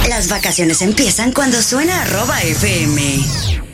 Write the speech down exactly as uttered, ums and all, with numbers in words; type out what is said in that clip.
Las vacaciones empiezan cuando suena arroba F M.